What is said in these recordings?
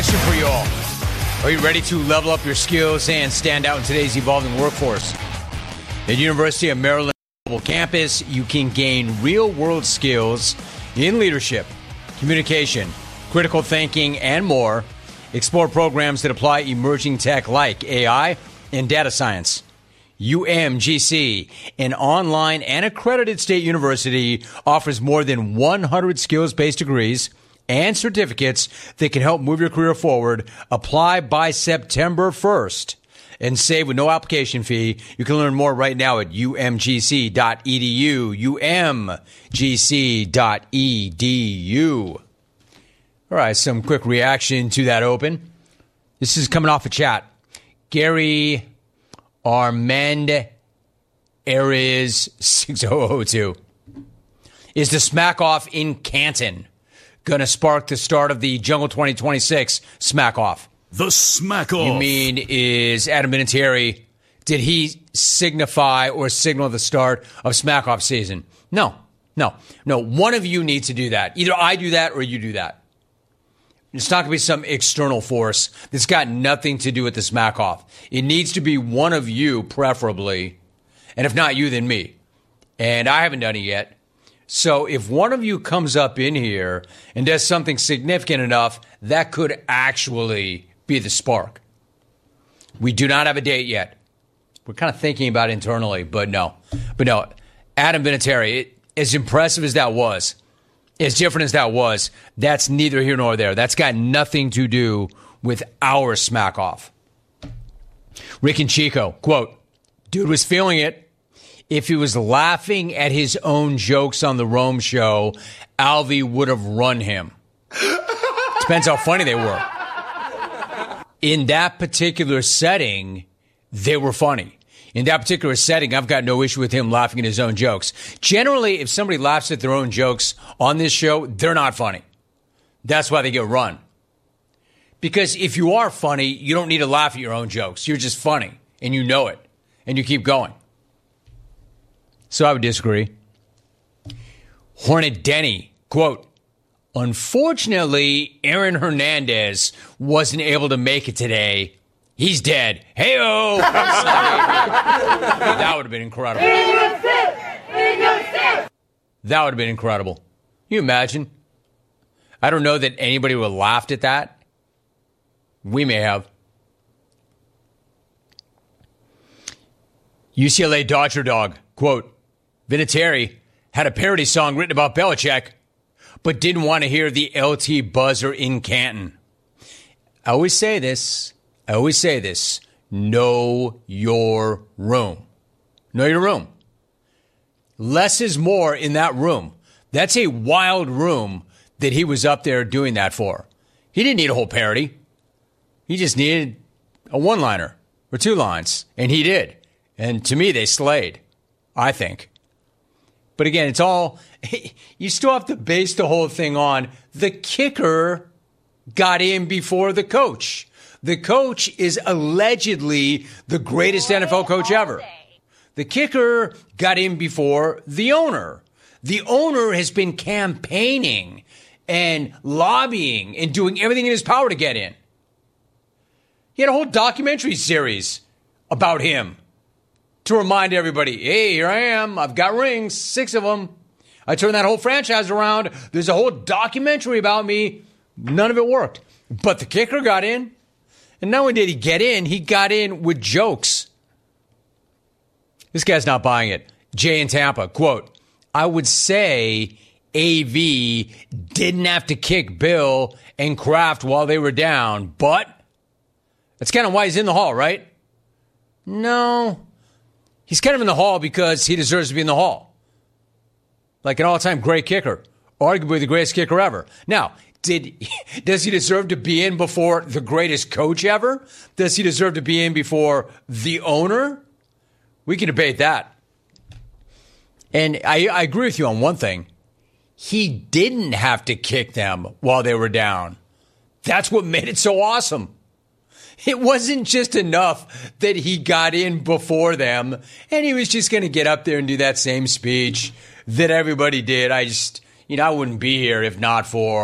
question for you all. Are you ready to level up your skills and stand out in today's evolving workforce? At University of Maryland Global Campus, you can gain real-world skills in leadership, communication, critical thinking, and more. Explore programs that apply emerging tech like AI and data science. UMGC, an online and accredited state university, offers more than 100 skills-based degrees and certificates that can help move your career forward. Apply by September 1st and save with no application fee. You can learn more right now at umgc.edu, umgc.edu. All right, some quick reaction to that open. This is coming off a chat. Gary Armand Aries 6002. Is the smack off in Canton going to spark the start of the Jungle 2026 smack off? The smack off. You mean, is Adam Vinatieri, did he signify or signal the start of smack off season? No. One of you needs to do that. Either I do that or you do that. It's not going to be some external force that's got nothing to do with the smack off. It needs to be one of you, preferably. And if not you, then me. And I haven't done it yet. So if one of you comes up in here and does something significant enough, that could actually be the spark. We do not have a date yet. We're kind of thinking about it internally, but no. Adam Vinatieri, as impressive as that was, as different as that was, that's neither here nor there. That's got nothing to do with our smack off. Rick and Chico, quote, dude was feeling it. If he was laughing at his own jokes on the Rome show, Alvy would have run him. Depends how funny they were. In that particular setting, they were funny. In that particular setting, I've got no issue with him laughing at his own jokes. Generally, if somebody laughs at their own jokes on this show, they're not funny. That's why they get run. Because if you are funny, you don't need to laugh at your own jokes. You're just funny, and you know it, and you keep going. So I would disagree. Hornet Denny, quote, unfortunately, Aaron Hernandez wasn't able to make it today. He's dead. Hey-oh! That would have been incredible. That would have been incredible. Can you imagine? I don't know that anybody would have laughed at that. We may have. UCLA Dodger Dog, quote, Vinatieri had a parody song written about Belichick, but didn't want to hear the LT buzzer in Canton. I always say this. Know your room. Know your room. Less is more in that room. That's a wild room that he was up there doing that for. He didn't need a whole parody. He just needed a one-liner or two lines, and he did. And to me, they slayed, I think. But again, it's all, you still have to base the whole thing on the kicker got in before the coach. The coach is allegedly the greatest NFL coach ever. The kicker got in before the owner. The owner has been campaigning and lobbying and doing everything in his power to get in. He had a whole documentary series about him to remind everybody, hey, here I am. I've got rings, 6 of them. I turned that whole franchise around. There's a whole documentary about me. None of it worked. But the kicker got in. And not only did he get in, he got in with jokes. This guy's not buying it. Jay in Tampa, quote, I would say AV didn't have to kick Bill and Kraft while they were down, but that's kind of why he's in the hall, right? No. He's kind of in the hall because he deserves to be in the hall. Like an all-time great kicker. Arguably the greatest kicker ever. Now, does he deserve to be in before the greatest coach ever? Does he deserve to be in before the owner? We can debate that. And I agree with you on one thing. He didn't have to kick them while they were down. That's what made it so awesome. It wasn't just enough that he got in before them and he was just going to get up there and do that same speech that everybody did. I wouldn't be here if not for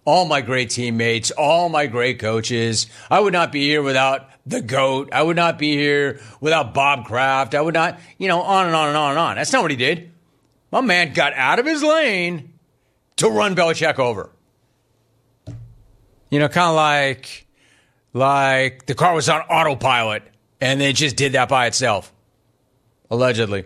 all my great teammates, all my great coaches. I would not be here without the GOAT. I would not be here without Bob Kraft. I would not, on and on and on and on. That's not what he did. My man got out of his lane to run Belichick over. Kind of like the car was on autopilot and they just did that by itself. Allegedly.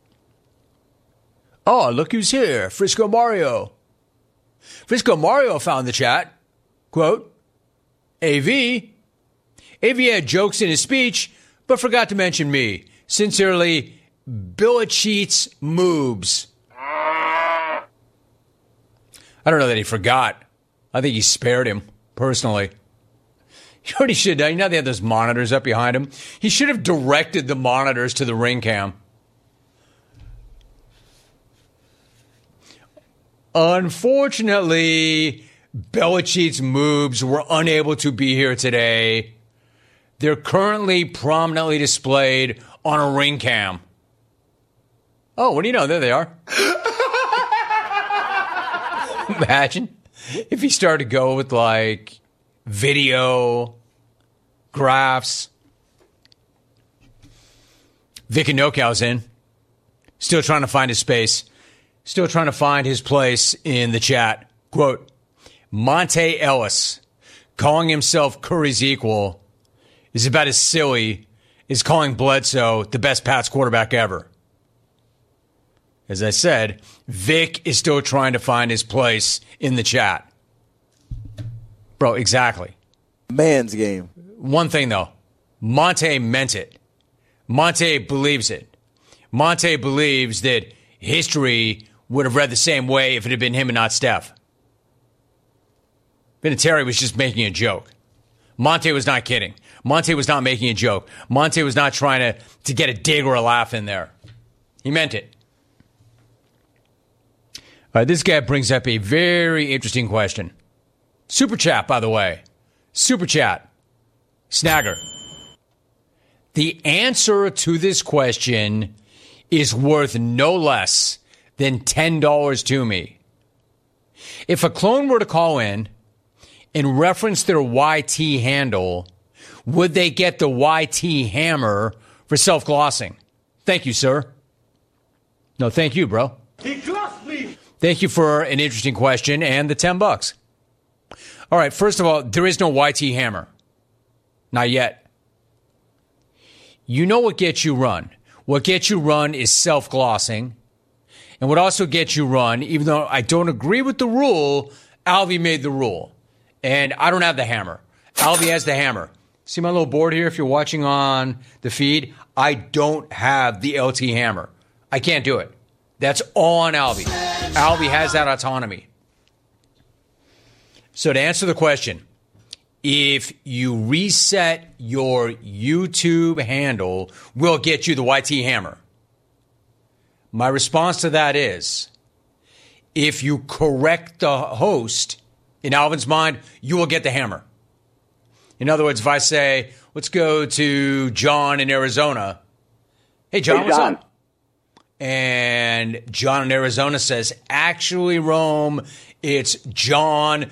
Oh, look who's here. Frisco Mario. Frisco Mario found the chat. Quote, AV had jokes in his speech, but forgot to mention me. Sincerely, Belichick's moobs. I don't know that he forgot. I think he spared him, personally. You know what he should have done? They have those monitors up behind him. He should have directed the monitors to the ring cam. Unfortunately, Belichick's moves were unable to be here today. They're currently prominently displayed on a ring cam. Oh, what do you know? There they are. Imagine if he started to go with video, graphs. Vic and NoCal's in. Still trying to find his space. Still trying to find his place in the chat. Quote, Monte Ellis, calling himself Curry's equal, is about as silly as calling Bledsoe the best Pats quarterback ever. As I said, Vic is still trying to find his place in the chat. Bro, exactly. Man's game. One thing, though. Monte meant it. Monte believes it. Monte believes that history would have read the same way if it had been him and not Steph. Vinatieri was just making a joke. Monte was not kidding. Monte was not making a joke. Monte was not trying to get a dig or a laugh in there. He meant it. All right, this guy brings up a very interesting question. Super chat, by the way. Super chat. Snagger. The answer to this question is worth no less than $10 to me. If a clone were to call in and reference their YT handle, would they get the YT hammer for self-glossing? Thank you, sir. No, thank you, bro. He glossed me. Thank you for an interesting question and the $10. All right, first of all, there is no YT hammer. Not yet. You know what gets you run. What gets you run is self-glossing. And what also gets you run, even though I don't agree with the rule, Alvy made the rule. And I don't have the hammer. Alvy has the hammer. See my little board here if you're watching on the feed? I don't have the LT hammer. I can't do it. That's all on Alvy. Alvy has that autonomy. So to answer the question, if you reset your YouTube handle, we'll get you the YT hammer. My response to that is, if you correct the host, in Alvin's mind, you will get the hammer. In other words, if I say, let's go to John in Arizona. Hey, John, what's up? And John in Arizona says, actually, Rome, it's John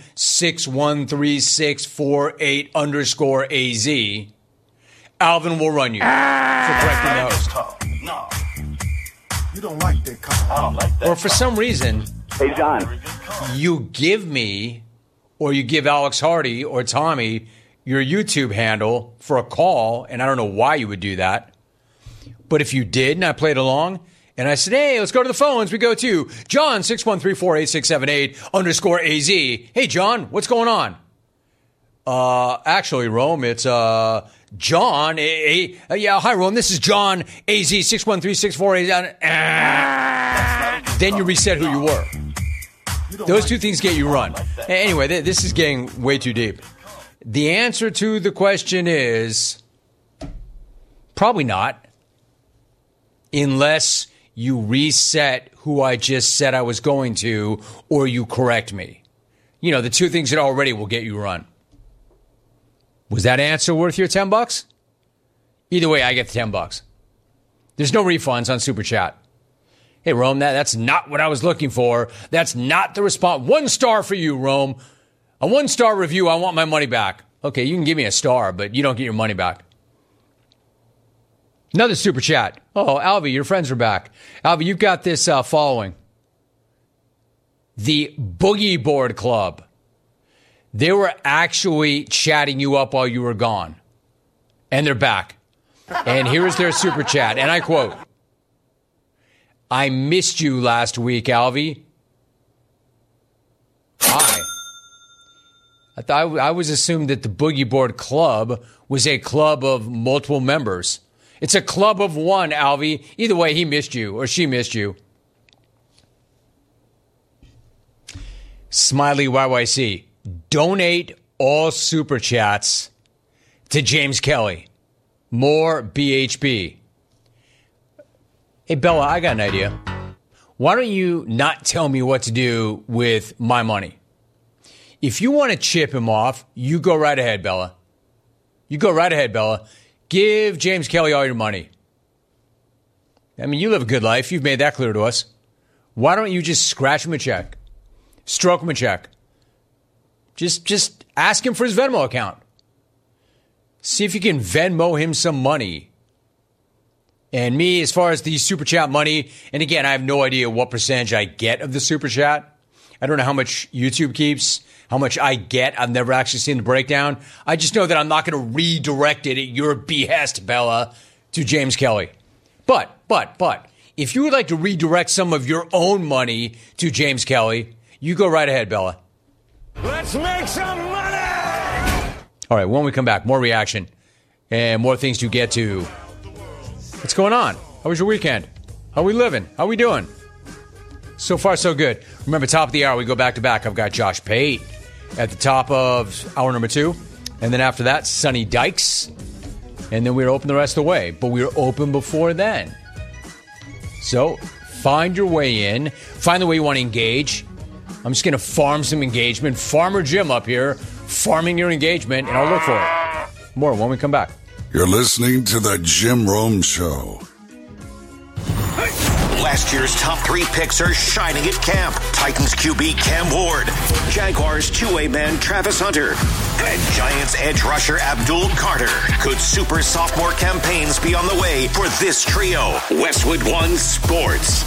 613648_AZ. Alvin will run you for correcting the host. No. You don't like that call. I don't like that. Or for some reason, hey, John, you give me or you give Alex Hardy or Tommy your YouTube handle for a call, and I don't know why you would do that. But if you did and I played along, and I said, hey, let's go to the phones. We go to John 61348678_AZ. Hey, John, what's going on? Actually, Rome, it's John. Yeah, hi, Rome. This is John AZ 613648. Then you reset who you were. Those two things get you run. Anyway, this is getting way too deep. The answer to the question is probably not, unless you reset who I just said I was going to, or you correct me. You know, the two things that already will get you run. Was that answer worth your $10? Either way, I get the $10. There's no refunds on Super Chat. Hey, Rome, that's not what I was looking for. That's not the response. 1 star for you, Rome. A 1-star review, I want my money back. Okay, you can give me a star, but you don't get your money back. Another super chat. Oh, Alvy, your friends are back. Alvy, you've got this following. The Boogie Board Club. They were actually chatting you up while you were gone. And they're back. And here's their super chat. And I quote, I missed you last week, Alvy. I was assumed that the Boogie Board Club was a club of multiple members. It's a club of one, Alvy. Either way, he missed you or she missed you. Smiley YYC. Donate all super chats to James Kelly. More BHB. Hey, Bella, I got an idea. Why don't you not tell me what to do with my money? If you want to chip him off, you go right ahead, Bella. You go right ahead, Bella. Give James Kelly all your money. I mean, you live a good life. You've made that clear to us. Why don't you just scratch him a check? Stroke him a check. Just ask him for his Venmo account. See if you can Venmo him some money. And me, as far as the super chat money, and again, I have no idea what percentage I get of the super chat. I don't know how much YouTube keeps, how much I get. I've never actually seen the breakdown. I just know that I'm not going to redirect it at your behest, Bella, to James Kelly. But, if you would like to redirect some of your own money to James Kelly, you go right ahead, Bella. Let's make some money! All right, when we come back, more reaction and more things to get to. What's going on? How was your weekend? How we living? How we doing? So far, so good. Remember, top of the hour, we go back to back. I've got Josh Pate at the top of hour number 2. And then after that, Sonny Dykes. And then we're open the rest of the way. But we were open before then. So find your way in. Find the way you want to engage. I'm just going to farm some engagement. Farmer Jim up here, farming your engagement, and I'll look for it. More when we come back. You're listening to The Jim Rome Show. Last year's top 3 picks are shining at camp. Titans QB Cam Ward, Jaguars two-way man Travis Hunter, and Giants edge rusher Abdul Carter. Could super sophomore campaigns be on the way for this trio? Westwood One Sports.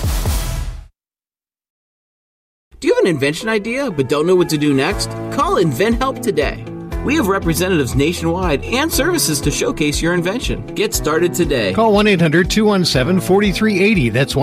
Do you have an invention idea but don't know what to do next? Call InventHelp today. We have representatives nationwide and services to showcase your invention. Get started today. Call 1-800-217-4380. That's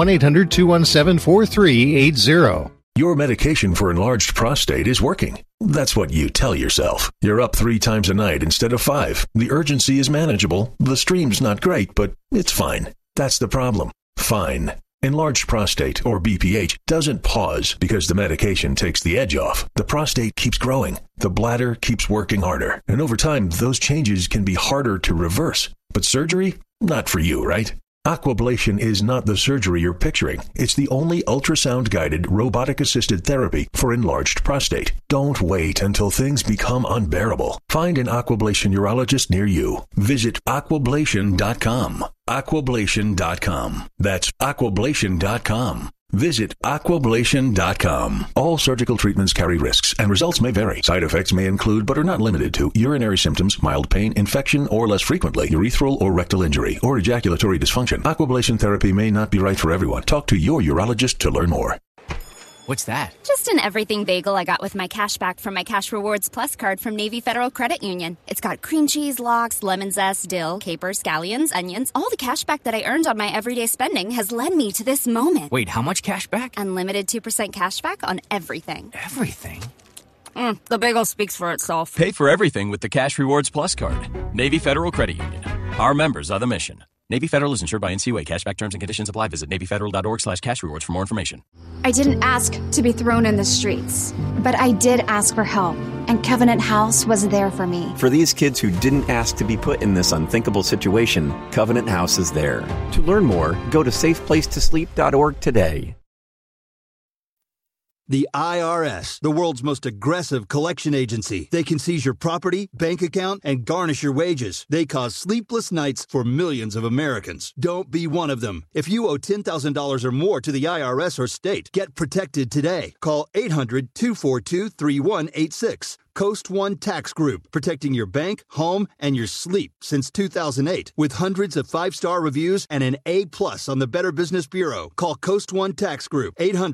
1-800-217-4380. Your medication for enlarged prostate is working. That's what you tell yourself. You're up 3 times a night instead of 5. The urgency is manageable. The stream's not great, but it's fine. That's the problem. Fine. Enlarged prostate, or BPH, doesn't pause because the medication takes the edge off. The prostate keeps growing. The bladder keeps working harder. And over time, those changes can be harder to reverse. But surgery? Not for you, right? Aquablation is not the surgery you're picturing. It's the only ultrasound-guided, robotic-assisted therapy for enlarged prostate. Don't wait until things become unbearable. Find an Aquablation urologist near you. Visit aquablation.com. Aquablation.com. That's aquablation.com. Visit aquablation.com. All surgical treatments carry risks, and results may vary. Side effects may include, but are not limited to, urinary symptoms, mild pain, infection, or less frequently, urethral or rectal injury, or ejaculatory dysfunction. Aquablation therapy may not be right for everyone. Talk to your urologist to learn more. What's that? Just an everything bagel I got with my cash back from my Cash Rewards Plus card from Navy Federal Credit Union. It's got cream cheese, lox, lemon zest, dill, capers, scallions, onions. All the cash back that I earned on my everyday spending has led me to this moment. Wait, how much cash back? Unlimited 2% cash back on everything. Everything? The bagel speaks for itself. Pay for everything with the Cash Rewards Plus card. Navy Federal Credit Union. Our members are the mission. Navy Federal is insured by NCUA. Cashback terms and conditions apply. Visit NavyFederal.org/cashrewards for more information. I didn't ask to be thrown in the streets, but I did ask for help, and Covenant House was there for me. For these kids who didn't ask to be put in this unthinkable situation, Covenant House is there. To learn more, go to safeplacetosleep.org today. The IRS, the world's most aggressive collection agency. They can seize your property, bank account, and garnish your wages. They cause sleepless nights for millions of Americans. Don't be one of them. If you owe $10,000 or more to the IRS or state, get protected today. Call 800-242-3186. Coast One Tax Group, protecting your bank, home, and your sleep since 2008. With hundreds of 5-star reviews and an A+ on the Better Business Bureau. Call Coast One Tax Group,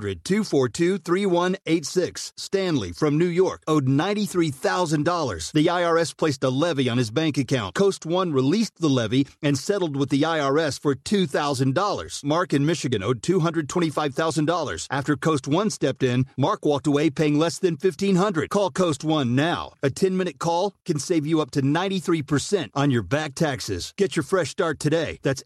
800-242-3186. Stanley from New York owed $93,000. The IRS placed a levy on his bank account. Coast One released the levy and settled with the IRS for $2,000. Mark in Michigan owed $225,000. After Coast One stepped in, Mark walked away paying less than $1,500. Call Coast One now. A 10-minute call can save you up to 93% on your back taxes. Get your fresh start today. That's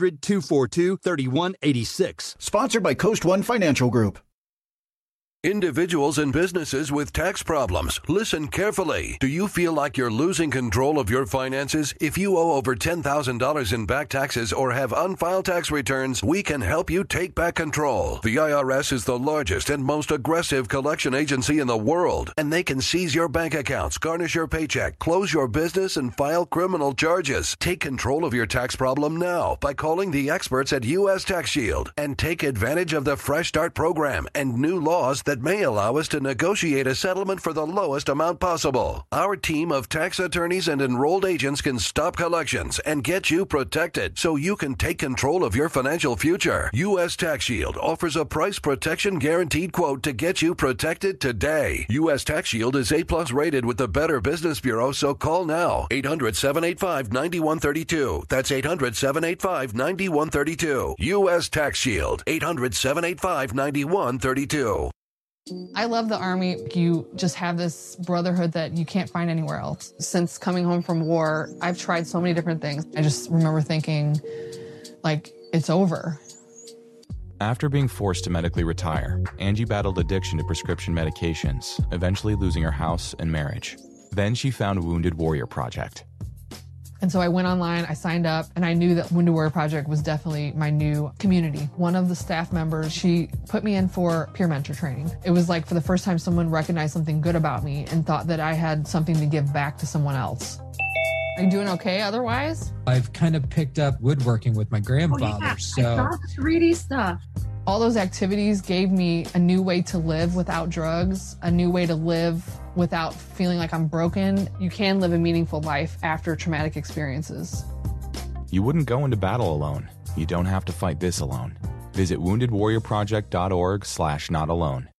800-242-3186. Sponsored by Coast One Financial Group. Individuals and businesses with tax problems, listen carefully. Do you feel like you're losing control of your finances? If you owe over $10,000 in back taxes or have unfiled tax returns, we can help you take back control. The IRS is the largest and most aggressive collection agency in the world, and they can seize your bank accounts, garnish your paycheck, close your business, and file criminal charges. Take control of your tax problem now by calling the experts at U.S. Tax Shield and take advantage of the Fresh Start program and new laws that may allow us to negotiate a settlement for the lowest amount possible. Our team of tax attorneys and enrolled agents can stop collections and get you protected so you can take control of your financial future. U.S. Tax Shield offers a price protection guaranteed quote to get you protected today. U.S. Tax Shield is A+ rated with the Better Business Bureau, so call now. 800-785-9132. That's 800-785-9132. U.S. Tax Shield. 800-785-9132. I love the Army. You just have this brotherhood that you can't find anywhere else. Since coming home from war, I've tried so many different things. I just remember thinking, like, it's over. After being forced to medically retire, Angie battled addiction to prescription medications, eventually losing her house and marriage. Then she found Wounded Warrior Project. And so I went online, I signed up, and I knew that Wounded Warrior Project was definitely my new community. One of the staff members, she put me in for peer mentor training. It was like for the first time someone recognized something good about me and thought that I had something to give back to someone else. Are you doing okay otherwise? I've kind of picked up woodworking with my grandfather, I so... saw 3D stuff. All those activities gave me a new way to live without drugs, a new way to live without feeling like I'm broken. You can live a meaningful life after traumatic experiences. You wouldn't go into battle alone. You don't have to fight this alone. Visit woundedwarriorproject.org/notalone.